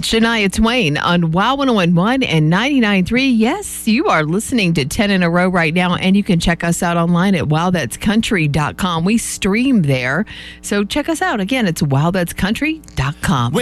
Shania Twain on Wow 101.1 and 99.3. Yes, you are listening to 10 in a row right now, and you can check us out online at wowthat'scountry.com. We stream there, so check us out. Again, it's wowthat'scountry.com.